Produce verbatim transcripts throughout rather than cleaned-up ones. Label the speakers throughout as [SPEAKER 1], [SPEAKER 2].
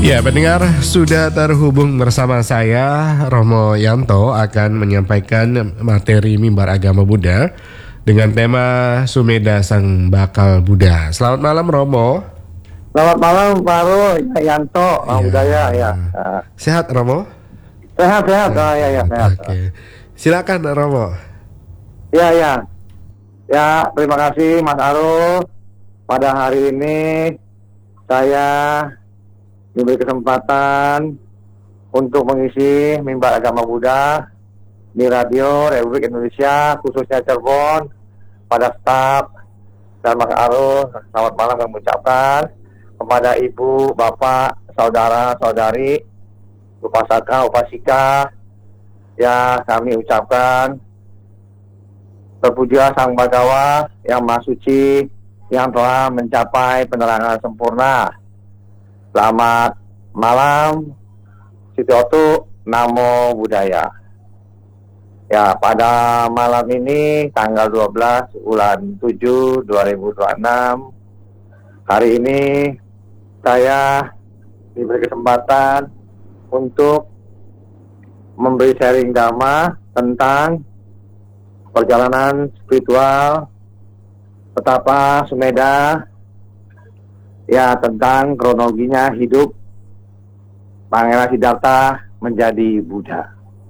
[SPEAKER 1] Ya, pendengar sudah terhubung bersama saya, Romo Yanto, akan menyampaikan materi mimbar agama Buddha dengan tema Sumedha Sang Bakal Buddha. Selamat malam, Romo.
[SPEAKER 2] Selamat malam, Pak Ro, Yanto, Orang
[SPEAKER 1] Ya.
[SPEAKER 2] Budaya ya.
[SPEAKER 1] Sehat, Romo?
[SPEAKER 2] Sehat, sehat, sehat. Oh, ya, ya, sehat.
[SPEAKER 1] Oke. Silakan, Romo.
[SPEAKER 2] Ya, ya. Ya, terima kasih Mas Aro. Pada hari ini saya diberi kesempatan untuk mengisi mimbar agama Buddha di Radio Republik Indonesia, khususnya Cirebon, pada staf dan Mas Aro. Selamat malam kami ucapkan kepada ibu, bapak, saudara, saudari, upasaka, upasika, ya kami ucapkan terpujilah Sang Bhagawa yang Maha Suci yang telah mencapai penerangan sempurna. Selamat malam, Sitiotu, Namo Buddhaya. Ya, pada malam ini tanggal dua belas bulan tujuh dua ribu dua puluh enam, hari ini saya diberi kesempatan untuk memberi sharing dhamma tentang perjalanan spiritual betapa Sumedha, ya, tentang kronologinya hidup Pangeran Siddhartha menjadi Buddha.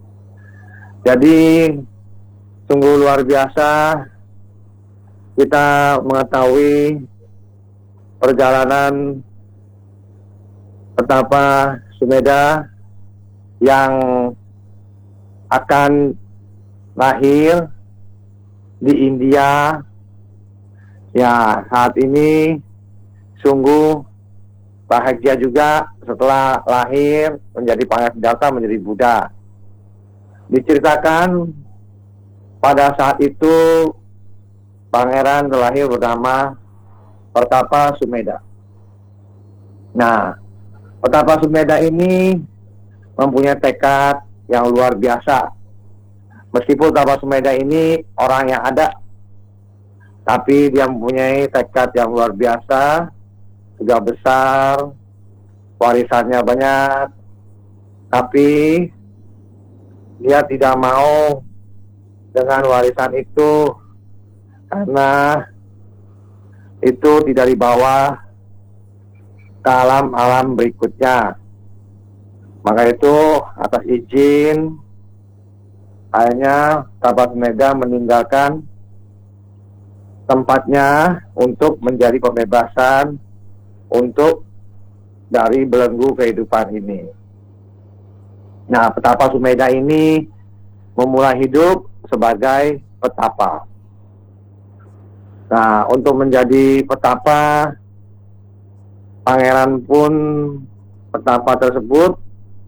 [SPEAKER 2] Jadi sungguh luar biasa kita mengetahui perjalanan betapa Sumedha yang akan lahir di India. Ya, saat ini sungguh bahagia juga setelah lahir menjadi Pangeran Siddhartha menjadi Buddha. Diceritakan pada saat itu Pangeran terlahir bernama Pertapa Sumedha. Nah, Pertapa Sumedha ini mempunyai tekad yang luar biasa. Meskipun Pertapa Sumedha ini orang yang ada, tapi dia mempunyai tekad yang luar biasa, juga besar, warisannya banyak, tapi dia tidak mau dengan warisan itu karena itu tidak dibawa ke alam-alam berikutnya. Maka itu atas izin akhirnya Pertapa Sumedha meninggalkan tempatnya untuk menjadi pembebasan untuk dari belenggu kehidupan ini. Nah, Pertapa Sumedha ini memulai hidup sebagai petapa. Nah, untuk menjadi petapa, pangeran pun petapa tersebut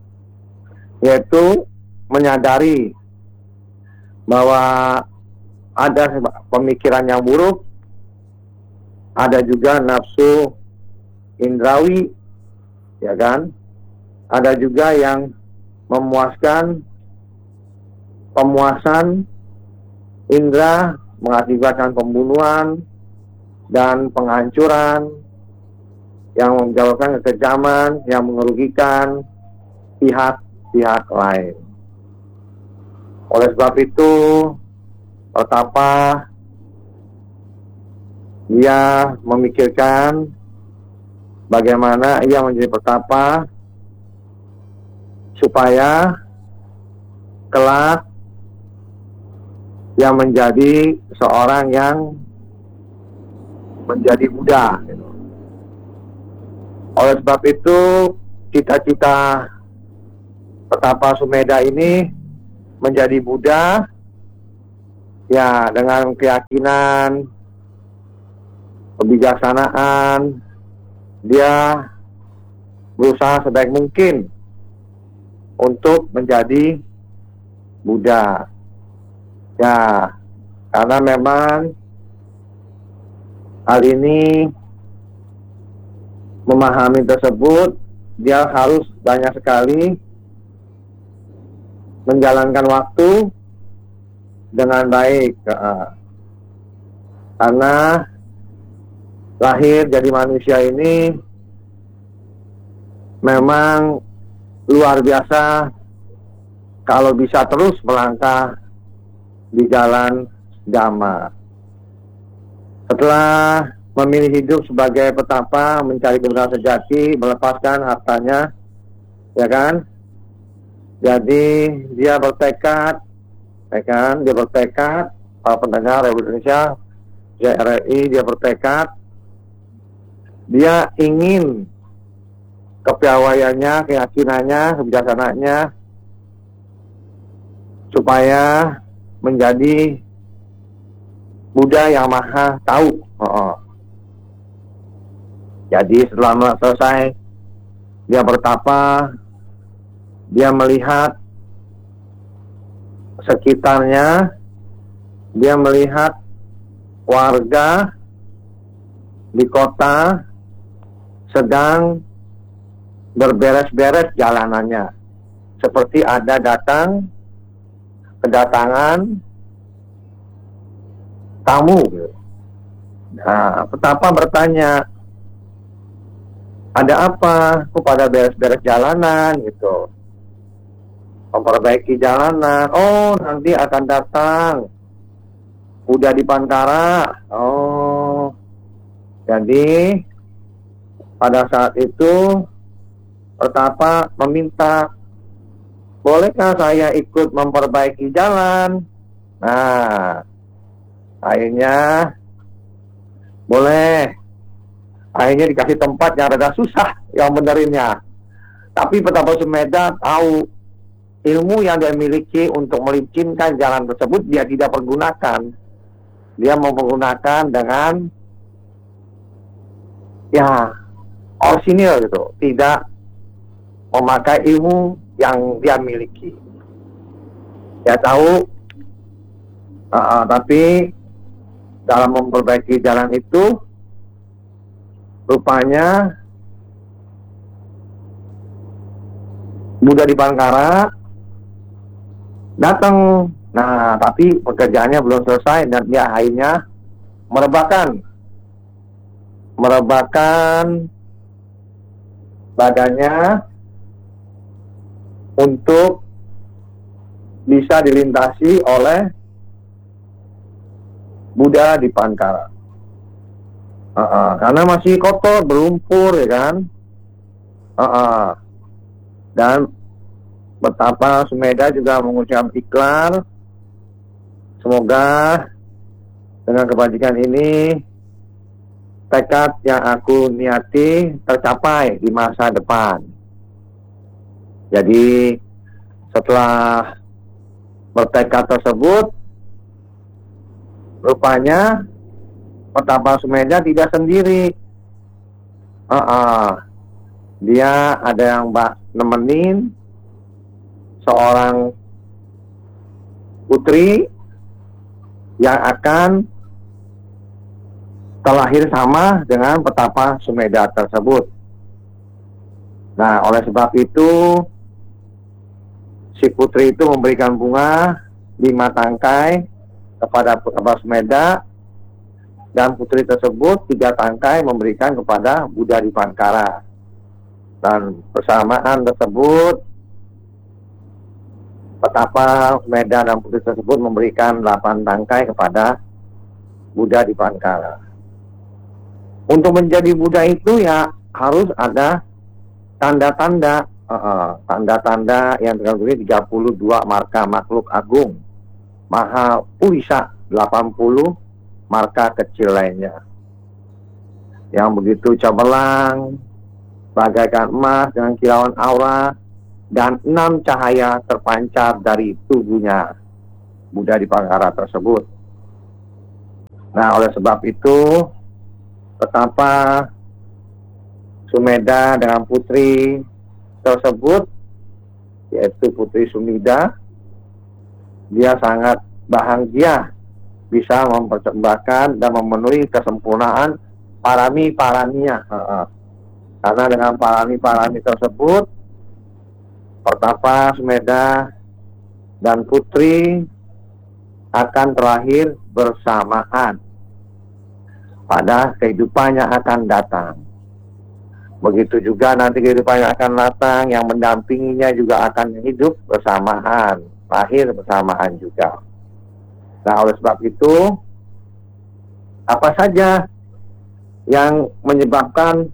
[SPEAKER 2] yaitu menyadari bahwa ada pemikiran yang buruk, ada juga nafsu indrawi, ya kan? Ada juga yang memuaskan, pemuasan indra mengakibatkan pembunuhan dan penghancuran yang menyebabkan kekejaman yang merugikan pihak-pihak lain. Oleh sebab itu, Pertapa dia memikirkan bagaimana ia menjadi petapa supaya kelak ia menjadi seorang yang menjadi Buddha. Oleh sebab itu, cita-cita Pertapa Sumedha ini menjadi Buddha, ya, dengan keyakinan, kebijaksanaan, dia berusaha sebaik mungkin untuk menjadi Buddha. Ya, karena memang hal ini memahami tersebut, dia harus banyak sekali menjalankan waktu dengan baik, karena lahir jadi manusia ini memang luar biasa kalau bisa terus melangkah di jalan Dhamma. Setelah memilih hidup sebagai petapa, mencari kebenaran sejati, melepaskan hartanya, ya kan? Jadi dia bertekad, ya kan? Dia bertekad, para pendengar Republik Indonesia, J R I, dia bertekad, dia ingin kepiawaiannya, keyakinannya, kebijaksanaannya supaya menjadi Buddha yang maha tahu. Oh. Jadi setelah selesai dia bertapa, dia melihat sekitarnya, dia melihat warga di kota sedang berberes-beres jalanannya, seperti ada datang kedatangan tamu. Nah, petapa bertanya, ada apa? Kok pada beres-beres jalanan gitu, memperbaiki jalanan. Oh, nanti akan datang Buddha Dipānkara. Oh, jadi pada saat itu petapa meminta, bolehkah saya ikut memperbaiki jalan? Nah, akhirnya boleh. Akhirnya dikasih tempat yang rada susah yang benerinnya. Tapi petapa Sumedha tahu ilmu yang dia miliki untuk melicinkan jalan tersebut dia tidak pergunakan. Dia mempergunakan dengan ya orisinil gitu, tidak memakai ilmu yang dia miliki. Dia tahu, uh, tapi dalam memperbaiki jalan itu rupanya Buddha Dipānkara datang. Nah, tapi pekerjaannya belum selesai dan dia akhirnya merebahkan merebahkan badannya untuk bisa dilintasi oleh Buddha Dipānkara. Uh -uh, karena masih kotor, berlumpur, ya kan? Uh -uh. Dan betapa Sumedha juga mengucap ikrar, semoga dengan kebajikan ini tekad yang aku niati tercapai di masa depan. Jadi setelah bertekad tersebut, rupanya petapa Sumedha tidak sendiri. Uh -uh. Dia ada yang mbak nemenin seorang putri yang akan terlahir sama dengan petapa Sumedha tersebut. Nah, oleh sebab itu si putri itu memberikan bunga lima tangkai kepada petapa Sumedha, dan putri tersebut tiga tangkai memberikan kepada Buddha Dipānkara. Dan persamaan tersebut petapa Sumedha dan putri tersebut memberikan delapan tangkai kepada Buddha Dipānkara. Untuk menjadi Buddha itu ya harus ada tanda-tanda, uh, tanda-tanda yang terkandung tiga puluh dua marka makhluk agung, Maha Purisa delapan puluh marka kecil lainnya, yang begitu cemerlang bagaikan emas dengan kilauan aura, dan enam cahaya terpancar dari tubuhnya Buddha Dipānkara tersebut. Nah, oleh sebab itu betapa Sumedha dengan putri tersebut, yaitu Putri Sumedha, dia sangat bahagia bisa mempersembahkan dan memenuhi kesempurnaan parami-paraminya. Karena dengan parami-parami tersebut, petapa Sumedha dan putri akan terlahir bersamaan pada kehidupan yang akan datang. Begitu juga nanti kehidupan yang akan datang, yang mendampinginya juga akan hidup bersamaan, lahir bersamaan juga. Nah, oleh sebab itu, apa saja yang menyebabkan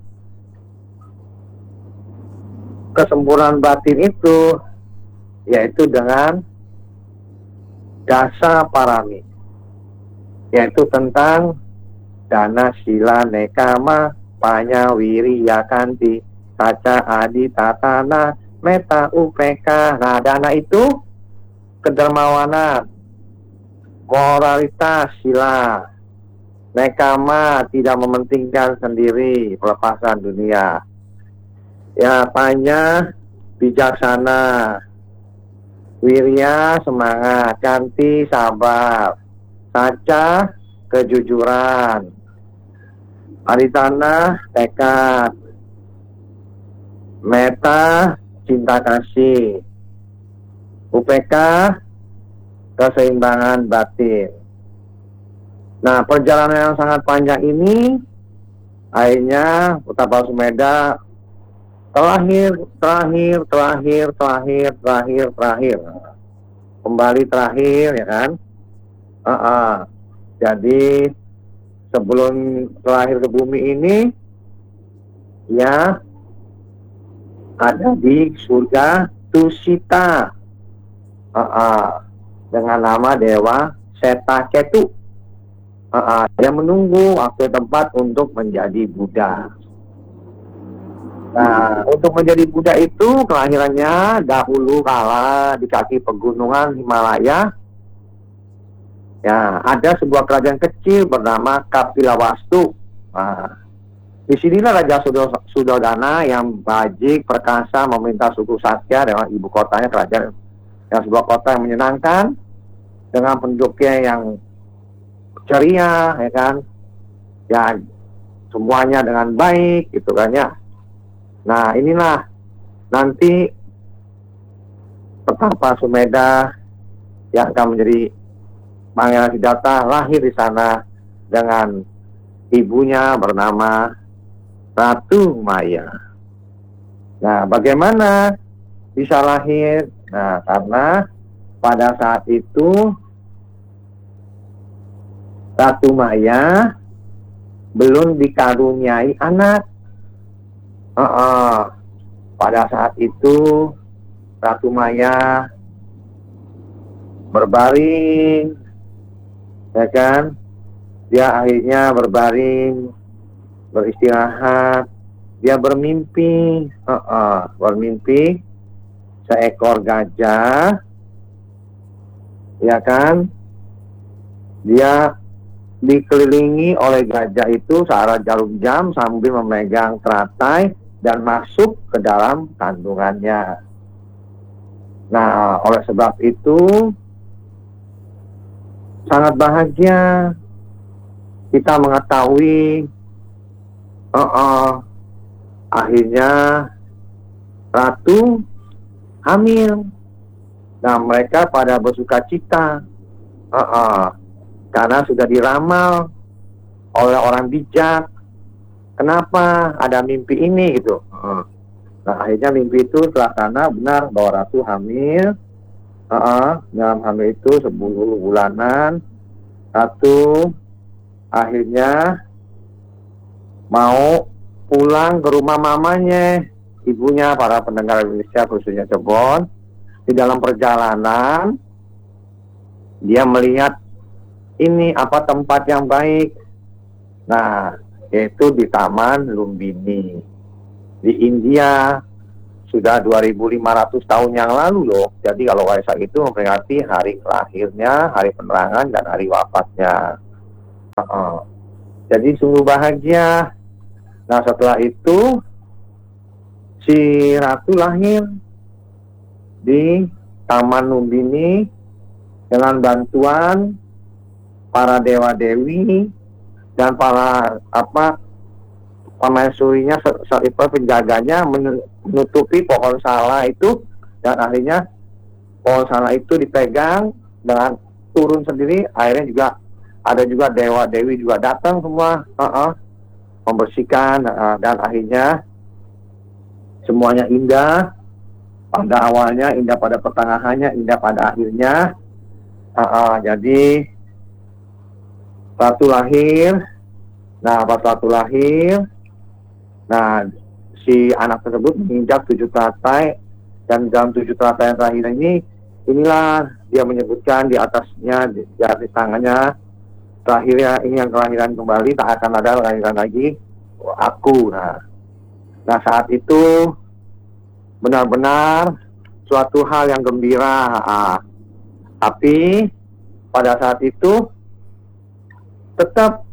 [SPEAKER 2] kesempurnaan batin itu, yaitu dengan dasa parami, yaitu tentang dana, sila, nekama, panya, wiriya, kanti, saca, adi, tatana, meta, upeka. Nah, dana itu kedermawanan, moralitas, sila. Nekama, tidak mementingkan sendiri, pelepasan dunia. Ya, panya, bijaksana. Wirya, semangat. Kanti, sabar. Saca, kejujuran. Aritana, tekad. Meta, cinta kasih. Upeka, keseimbangan batin. Nah, perjalanan yang sangat panjang ini, akhirnya Utapal Sumedha terakhir, terakhir, terakhir, terakhir, terakhir, terakhir. Kembali terakhir, ya kan? Uh -uh. Jadi, sebelum terakhir ke bumi ini, ya, ada di surga Tusita. Uh -uh. Dengan nama Dewa Seta Ketu. Uh -uh. Dia menunggu waktu tempat untuk menjadi Buddha. Nah, untuk menjadi Buddha itu kelahirannya dahulu kala di kaki pegunungan Himalaya. Ya, ada sebuah kerajaan kecil bernama Kapilawastu. Nah, disinilah Raja Suddhodana yang bajik, perkasa, meminta suku Sakya dengan ibu kotanya kerajaan yang sebuah kota yang menyenangkan dengan penduduknya yang ceria, ya kan? Ya, semuanya dengan baik, gitu kan ya. Nah, inilah nanti Utapal Sumedha yang akan menjadi Pangeran Siddhartha lahir di sana dengan ibunya bernama Ratu Maya. Nah, bagaimana bisa lahir? Nah, karena pada saat itu Ratu Maya belum dikaruniai anak. Uh -uh. Pada saat itu Ratu Maya berbaring, ya kan? Dia akhirnya berbaring, beristirahat. Dia bermimpi, uh -uh. bermimpi seekor gajah, ya kan? Dia dikelilingi oleh gajah itu searah jarum jam sambil memegang teratai dan masuk ke dalam kandungannya. Nah, oleh sebab itu sangat bahagia kita mengetahui uh -uh, akhirnya Ratu hamil. Nah, mereka pada bersuka cita uh -uh, karena sudah diramal oleh orang bijak. Kenapa ada mimpi ini gitu? Nah, akhirnya mimpi itu terlaksana benar bahwa Ratu hamil. Uh -uh, dalam hamil itu sepuluh bulanan. Ratu akhirnya mau pulang ke rumah mamanya, ibunya. Para pendengar Indonesia khususnya Cirebon, di dalam perjalanan dia melihat ini apa tempat yang baik. Nah, yaitu di Taman Lumbini di India. Sudah dua ribu lima ratus tahun yang lalu loh. Jadi kalau Waisak itu memperingati hari lahirnya, hari penerangan, dan hari wafatnya. uh -uh. Jadi sungguh bahagia. Nah, setelah itu si Ratu lahir di Taman Lumbini dengan bantuan para dewa-dewi dan para apa pemaisurinya, penjaganya menutupi pohon sala itu, dan akhirnya pohon sala itu dipegang dengan turun sendiri. Akhirnya juga ada juga dewa-dewi juga datang semua uh -uh, membersihkan, uh, dan akhirnya semuanya indah pada awalnya, indah pada pertengahannya, indah pada akhirnya. Uh, uh, jadi Ratu lahir. Nah, pas Ratu lahir, nah si anak tersebut menginjak tujuh teratai, dan dalam tujuh teratai yang terakhir ini, inilah dia menyebutkan di atasnya, di, di atas tangannya, terakhirnya ini yang kelahiran kembali, tak akan ada kelahiran lagi, aku. Nah, nah saat itu benar-benar suatu hal yang gembira. Ah, tapi pada saat itu tetap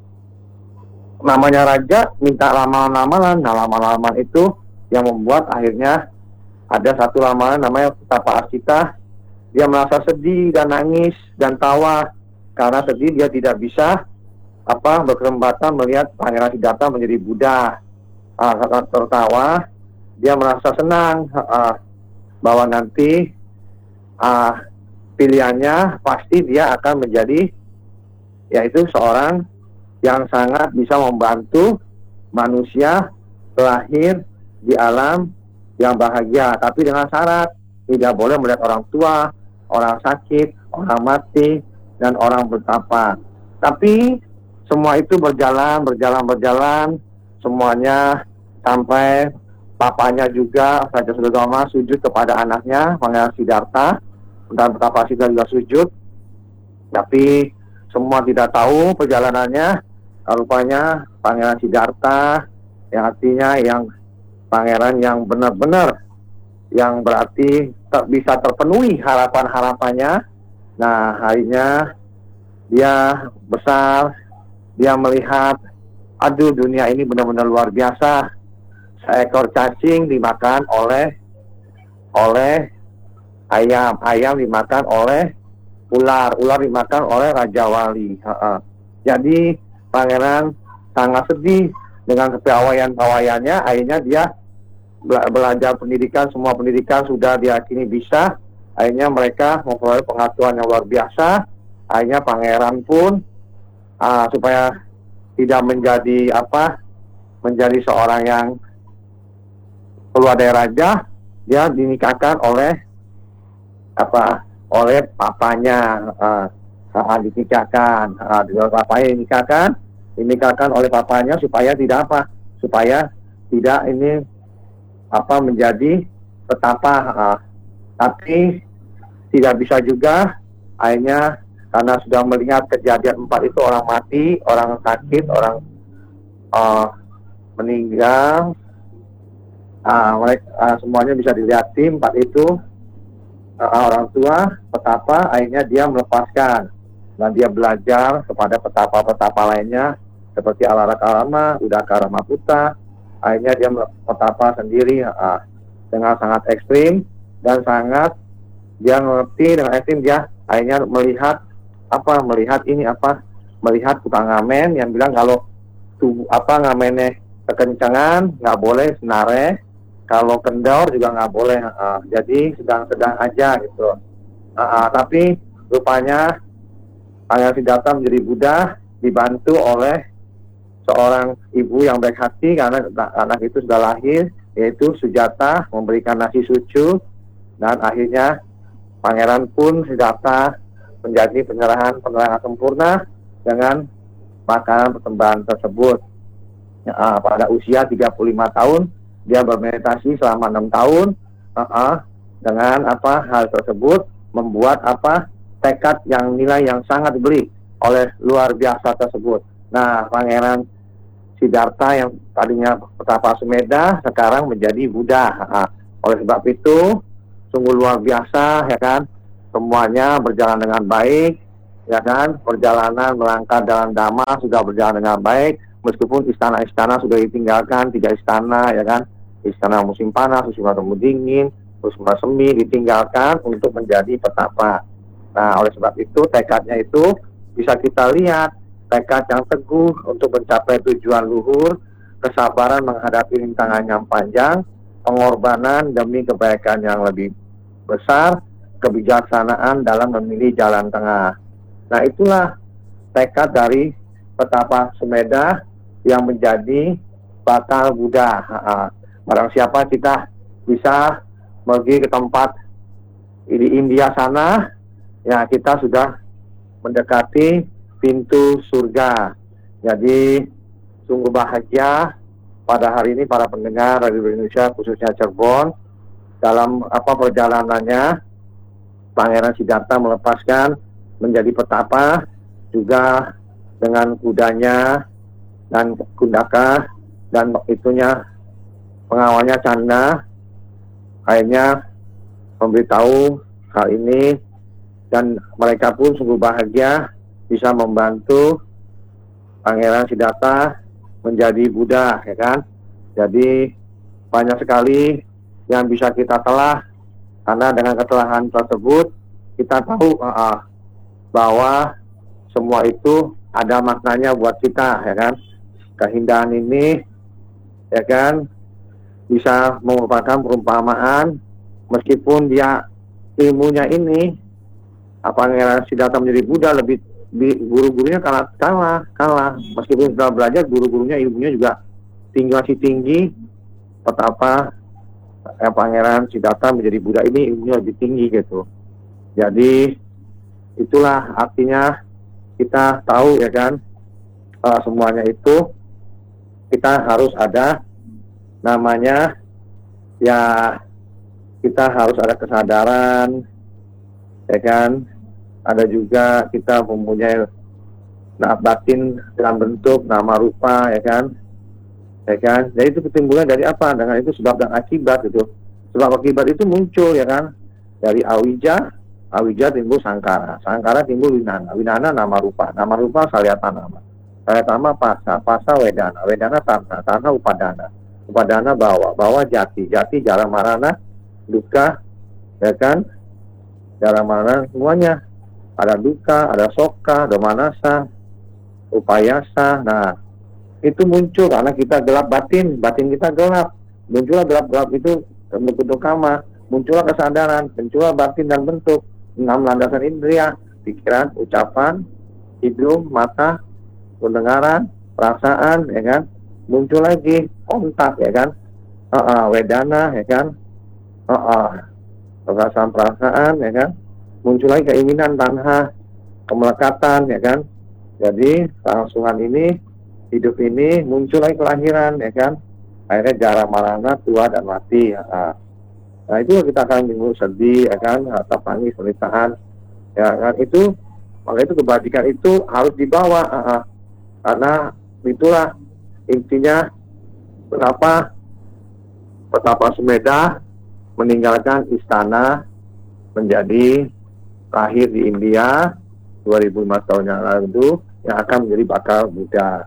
[SPEAKER 2] namanya raja minta ramalan-ramalan. Nah, ramalan-ramalan itu yang membuat akhirnya ada satu ramalan namanya Petapa Asita. Dia merasa sedih dan nangis dan tawa. Karena sedih dia tidak bisa apa berkesempatan melihat Pangeran Siddhartha menjadi Buddha. Ah, tertawa, dia merasa senang uh, bahwa nanti uh, pilihannya pasti dia akan menjadi yaitu seorang yang sangat bisa membantu manusia terlahir di alam yang bahagia, tapi dengan syarat tidak boleh melihat orang tua, orang sakit, orang mati, dan orang bertapa. Tapi semua itu berjalan, berjalan, berjalan, semuanya sampai papanya juga, Raja Sudodama, sujud kepada anaknya, Pangeran Siddhartha, dan Petapa Asita juga sujud. Tapi semua tidak tahu perjalanannya. Rupanya Pangeran Siddhartha, yang artinya yang pangeran yang benar-benar, yang berarti tak bisa terpenuhi harapan-harapannya. Nah, harinya dia besar, dia melihat, aduh dunia ini benar-benar luar biasa. Seekor cacing dimakan oleh oleh ayam, ayam dimakan oleh ular, ular dimakan oleh Raja Wali. Ha-ha. Jadi pangeran sangat sedih dengan kepiawaian-pawaiannya. Akhirnya dia bela- belajar pendidikan, semua pendidikan sudah diyakini bisa. Akhirnya mereka memperoleh pengetahuan yang luar biasa. Akhirnya pangeran pun uh, supaya tidak menjadi apa, menjadi seorang yang keluar dari raja, dia dinikahkan oleh apa, oleh papanya. Uh, uh, dinikahkan, uh, papanya dinikahkan, dinikahkan oleh papanya supaya tidak apa, supaya tidak ini apa menjadi petapa. Uh, tapi tidak bisa juga. Akhirnya karena sudah melihat kejadian empat itu, orang mati, orang sakit, orang uh, meninggal, uh, mereka uh, semuanya bisa dilihat tim empat itu. Uh, orang tua petapa, akhirnya dia melepaskan dan dia belajar kepada petapa-petapa lainnya seperti Alarakalama, Udakara Maputa. Akhirnya dia petapa sendiri uh, dengan sangat ekstrim dan sangat dia mengerti dengan ekstrim. Dia akhirnya melihat apa, melihat ini apa, melihat tukang ngamen yang bilang kalau tuh apa ngamennya kekencangan nggak boleh senare, kalau kendor juga nggak boleh. Uh, jadi sedang-sedang aja gitu. Uh, uh, tapi rupanya Pangeran Siddhartha menjadi Buddha dibantu oleh seorang ibu yang baik hati, karena anak itu sudah lahir, yaitu Sujata, memberikan nasi sucu. Dan akhirnya pangeran pun Siddhartha menjadi penyerahan penerangan sempurna dengan makanan persembahan tersebut. Uh, pada usia tiga puluh lima tahun dia bermeditasi selama enam tahun. Uh, uh, dengan apa hal tersebut membuat apa tekad yang nilai yang sangat beli oleh luar biasa tersebut. Nah, Pangeran Siddhartha yang tadinya petapa Sumedha sekarang menjadi Buddha. Uh, oleh sebab itu sungguh luar biasa, ya kan? Semuanya berjalan dengan baik, ya kan? Perjalanan melangkah dalam Dhamma sudah berjalan dengan baik, meskipun istana-istana sudah ditinggalkan, tiga istana, ya kan? Istana musim panas, musim musim dingin, musim semi ditinggalkan untuk menjadi petapa. Nah, oleh sebab itu tekadnya itu bisa kita lihat, tekad yang teguh untuk mencapai tujuan luhur, kesabaran menghadapi rintangan yang panjang, pengorbanan demi kebaikan yang lebih besar, kebijaksanaan dalam memilih jalan tengah. Nah, itulah tekad dari petapa Sumedha yang menjadi bakal Buddha. barang siapa kita bisa pergi ke tempat di India sana, ya kita sudah mendekati pintu surga. Jadi sungguh bahagia pada hari ini para pendengar Radio Indonesia khususnya Cirebon, dalam apa perjalanannya Pangeran Siddhartha melepaskan menjadi petapa, juga dengan kudanya dan Kundaka dan itunya pengawalnya Canda, akhirnya memberitahu hal ini, dan mereka pun sungguh bahagia bisa membantu Pangeran Siddhartha menjadi Buddha, ya kan. Jadi banyak sekali yang bisa kita telah, karena dengan ketelahan tersebut kita tahu uh, uh, bahwa semua itu ada maknanya buat kita, ya kan. Keindahan ini, ya kan, bisa merupakan perumpamaan, meskipun dia ilmunya ini, Pangeran Siddhartha menjadi Buddha lebih, guru-gurunya kalah, kalah, kalah. Meskipun sudah belajar, guru-gurunya ilmunya juga tinggi, masih tinggi. Betapa eh, Pangeran Siddhartha menjadi Buddha ini ilmunya lebih tinggi gitu. Jadi itulah artinya kita tahu, ya kan, uh, semuanya itu kita harus ada namanya, ya kita harus ada kesadaran, ya kan. Ada juga kita mempunyai nah, batin dalam bentuk nama rupa, ya kan, ya kan. Jadi itu ketimbulan dari apa? Dengan itu sebab dan akibat itu. Sebab akibat itu muncul, ya kan, dari awija, awija timbul sangkara, sangkara timbul winana, winana nama rupa, nama rupa salyata nama, salyata nama pasa, pasa wedana, wedana tarna, tarna upadana, upadana bawa, bawa jati, jati jara marana, duka, ya kan, jara marana semuanya. Ada duka, ada soka, domanasa, upayasa. Nah, itu muncul karena kita gelap batin, batin kita gelap. Muncullah gelap-gelap itu bentuk kama, muncullah kesadaran, muncullah batin dan bentuk. Enam landasan indria, pikiran, ucapan, hidung, mata, pendengaran, perasaan, ya kan. Muncul lagi kontak, ya kan. Uh -uh, wedana, ya kan. Uh -uh, perasaan-perasaan, ya kan. Muncul lagi keinginan, tanha, kemelekatan, ya kan. Jadi kelangsungan ini, hidup ini, muncul lagi kelahiran, ya kan. Akhirnya jara marana, tua dan mati, ya. Nah itu kita akan bingung, sedih, ya kan, atau tangis, penderitaan, ya kan. Itu maka itu kebajikan itu harus dibawa, uh, karena itulah intinya kenapa Petapa Sumedha meninggalkan istana menjadi lahir di India dua ribu lima belas tahun yang lalu, yang akan menjadi bakal Buddha.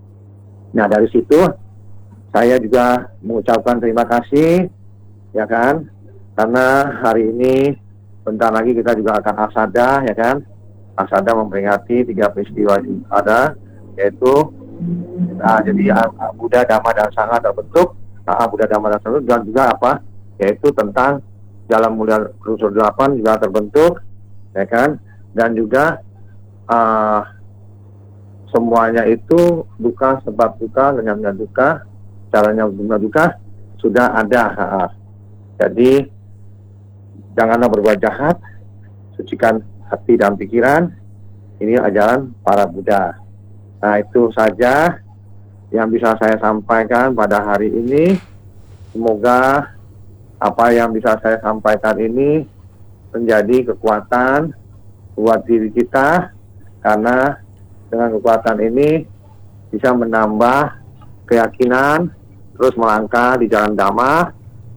[SPEAKER 2] Nah dari situ saya juga mengucapkan terima kasih, ya kan, karena hari ini bentar lagi kita juga akan asada, ya kan. Asada memperingati tiga peristiwa ada, yaitu nah, jadi Buddha, Dhamma dan Sangha terbentuk. Nah, Buddha, Dhamma dan Sangha dan juga apa, yaitu tentang jalan mulia unsur delapan juga terbentuk, ya kan. Dan juga uh, semuanya itu duka sebab duka, lenyapnya duka, caranya benar duka sudah ada. Uh, jadi janganlah berbuat jahat, sucikan hati dan pikiran. Ini ajaran para Buddha. Nah itu saja yang bisa saya sampaikan pada hari ini. Semoga apa yang bisa saya sampaikan ini menjadi kekuatan buat diri kita, karena dengan kekuatan ini bisa menambah keyakinan terus melangkah di jalan Dhamma.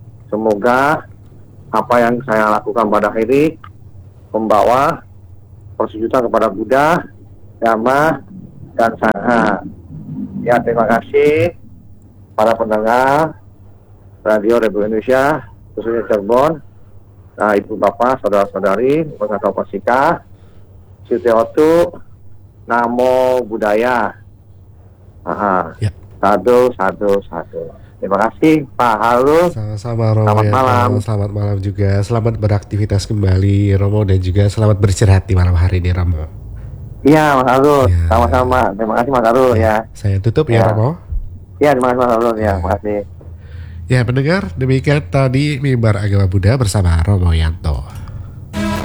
[SPEAKER 2] Semoga apa yang saya lakukan pada hari ini membawa persujudan kepada Buddha, Dhamma, dan Sangha. Ya, terima kasih para pendengar Radio Republik Indonesia khususnya Cirebon, nah ibu bapak, saudara-saudari, peserta Pasika, Siteotu, Namo Buddhaya. Aha. Ya. Sadu, sadu, sadu. Terima kasih Pak Halu.
[SPEAKER 1] Sama-sama Romo.
[SPEAKER 2] Selamat
[SPEAKER 1] ya,
[SPEAKER 2] malam.
[SPEAKER 1] Selamat malam juga. Selamat beraktivitas kembali Romo, dan juga selamat beristirahat di malam hari ini Romo.
[SPEAKER 2] Iya Mas Halu,
[SPEAKER 1] ya.
[SPEAKER 2] Sama-sama. Terima kasih Mas Halu ya.
[SPEAKER 1] Saya tutup ya, ya Romo.
[SPEAKER 2] Iya, terima kasih Mas Halu ya. Terima kasih.
[SPEAKER 1] Ya pendengar, demikian tadi mimbar agama Buddha bersama Romo Yanto.